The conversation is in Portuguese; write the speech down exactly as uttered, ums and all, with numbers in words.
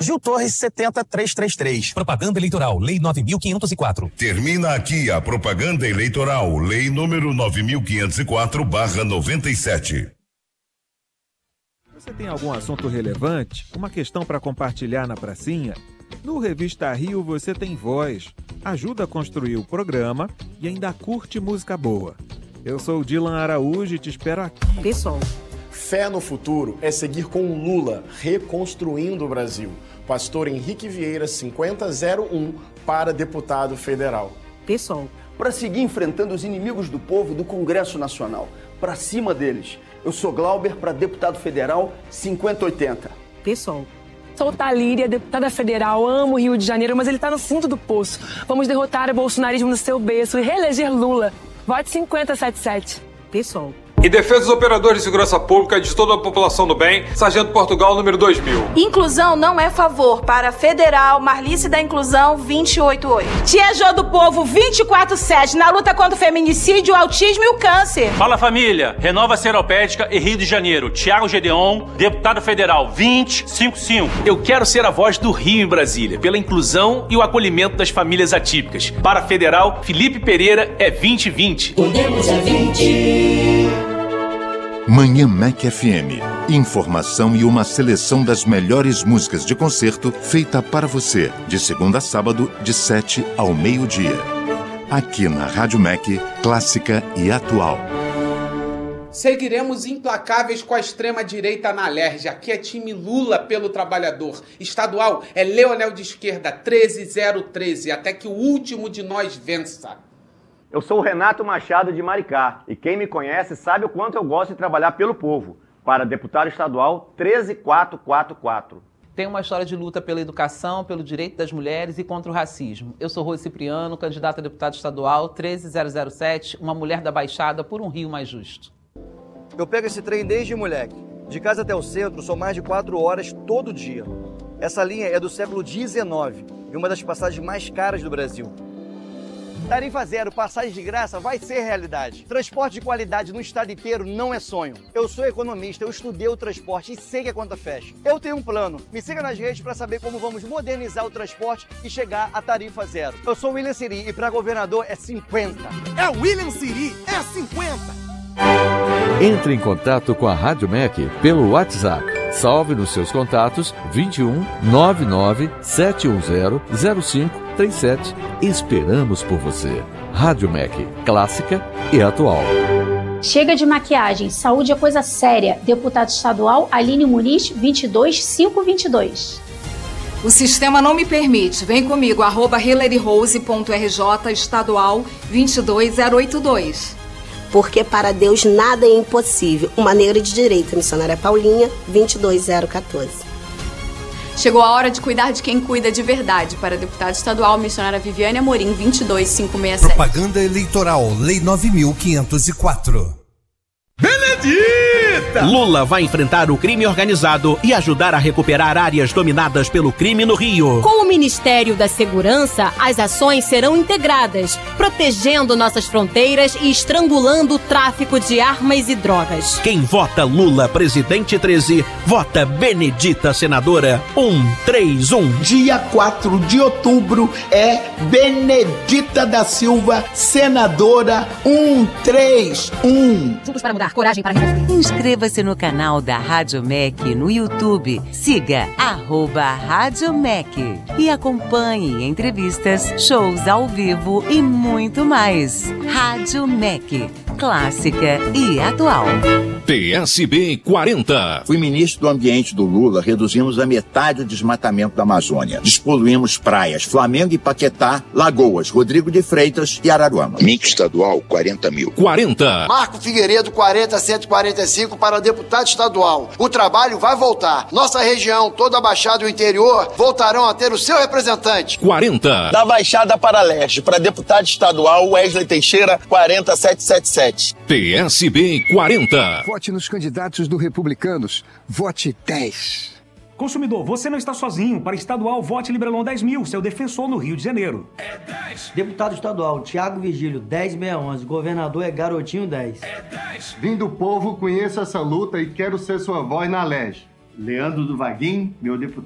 Gil Torres setenta, trezentos e trinta e três. Propaganda eleitoral, lei nove mil quinhentos e quatro. Termina aqui a propaganda eleitoral, lei número nove mil quinhentos e quatro barra noventa e sete. Você tem algum assunto relevante? Uma questão para compartilhar na pracinha? No Revista Rio você tem voz, ajuda a construir o programa e ainda curte música boa. Eu sou o Dylan Araújo e te espero aqui. Pessoal, fé no futuro é seguir com o Lula, reconstruindo o Brasil. Pastor Henrique Vieira, cinquenta zero um, para deputado federal. Pessoal, para seguir enfrentando os inimigos do povo do Congresso Nacional, para cima deles. Eu sou Glauber, para deputado federal, cinquenta oitenta. Pessoal, sou Talíria, deputada federal, amo o Rio de Janeiro, mas ele tá no fundo do poço. Vamos derrotar o bolsonarismo no seu berço e reeleger Lula. Vote cinquenta setenta e sete. Pessoal. Em defesa dos operadores de segurança pública e de toda a população do bem, Sargento Portugal, número dois mil. Inclusão não é favor. Para Federal, Marlice da Inclusão, vinte e oito oito. Tia Jô do Povo, vinte e quatro sete, na luta contra o feminicídio, o autismo e o câncer. Fala família, Renova Seropédica e Rio de Janeiro. Tiago Gedeon, deputado federal, vinte e cinco cinco. Eu quero ser a voz do Rio em Brasília, pela inclusão e o acolhimento das famílias atípicas. Para Federal, Felipe Pereira é vinte e vinte. Podemos é vinte. Manhã Mac F M. Informação e uma seleção das melhores músicas de concerto feita para você, de segunda a sábado, de sete ao meio-dia. Aqui na Rádio Mac, clássica e atual. Seguiremos implacáveis com a extrema-direita na Alerj. Aqui é time Lula pelo trabalhador. Estadual é Leonel de Esquerda, treze zero treze, até que o último de nós vença. Eu sou o Renato Machado de Maricá e quem me conhece sabe o quanto eu gosto de trabalhar pelo povo. Para deputado estadual, treze quatrocentos e quarenta e quatro. Tem uma história de luta pela educação, pelo direito das mulheres e contra o racismo. Eu sou Rose Cipriano, candidata a deputado estadual, treze zero zero sete, uma mulher da Baixada por um Rio mais justo. Eu pego esse trem desde moleque. De casa até o centro são mais de quatro horas todo dia. Essa linha é do século dezenove e uma das passagens mais caras do Brasil. Tarifa zero, passagem de graça vai ser realidade. Transporte de qualidade no estado inteiro não é sonho. Eu sou economista, eu estudei o transporte e sei que a conta fecha. Eu tenho um plano. Me siga nas redes para saber como vamos modernizar o transporte e chegar à tarifa zero. Eu sou o William Siri e para governador é cinquenta. É o William Siri, é cinquenta. Entre em contato com a Rádio Mac pelo WhatsApp. Salve nos seus contatos vinte e um, nove nove, sete um zero, zero cinco três sete. Esperamos por você. Rádio Mac, clássica e atual. Chega de maquiagem, saúde é coisa séria. Deputado estadual Aline Muniz, vinte e dois mil quinhentos e vinte e dois. O sistema não me permite. Vem comigo, arroba hilaryrose ponto r j estadual vinte e dois zero oito dois. Porque para Deus nada é impossível. Uma negra de direita, missionária Paulinha, vinte e dois zero quatorze. Chegou a hora de cuidar de quem cuida de verdade. Para deputada estadual, missionária Viviane Amorim, vinte e dois mil quinhentos e sessenta e sete. Propaganda eleitoral, lei nove mil quinhentos e quatro. Benedita! Lula vai enfrentar o crime organizado e ajudar a recuperar áreas dominadas pelo crime no Rio. Com o Ministério da Segurança, as ações serão integradas, protegendo nossas fronteiras e estrangulando o tráfico de armas e drogas. Quem vota Lula presidente treze, vota Benedita senadora cento e trinta e um. Dia quatro de outubro é Benedita da Silva senadora cento e trinta e um. Juntos para mudar, coragem para reconstruir. Inscreva-se no canal da Rádio Mac no YouTube. Siga arroba Rádio Mac e acompanhe entrevistas, shows ao vivo e muito mais. Rádio Mac, clássica e atual. P S B quarenta. Fui ministro do Ambiente do Lula, reduzimos a metade o desmatamento da Amazônia. Despoluímos praias, Flamengo e Paquetá, Lagoas, Rodrigo de Freitas e Araruama. Mico estadual, quarenta mil. quarenta. Marco Figueiredo, quarenta cento e quarenta e cinco para deputado estadual. O trabalho vai voltar. Nossa região, toda a Baixada e o interior, voltarão a ter o seu representante. quarenta. Da Baixada para a Leste, para deputado estadual, Wesley Teixeira, quarenta sete sete sete. P S B quarenta. Vote nos candidatos do Republicanos. Vote dez. Consumidor, você não está sozinho. Para estadual, vote Librelon dez mil, seu defensor no Rio de Janeiro. É dez. Deputado estadual, Tiago Vigílio, dez mil seiscentos e onze. Governador é Garotinho, dez. É dez. Vim do povo, conheço essa luta e quero ser sua voz na Alerj. Leandro do Vaguinho, meu deputado.